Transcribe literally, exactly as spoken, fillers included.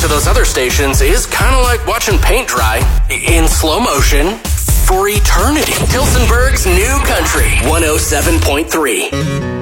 to those other stations is kind of like watching paint dry in slow motion for eternity. Tilsonburg's New Country, one oh seven point three.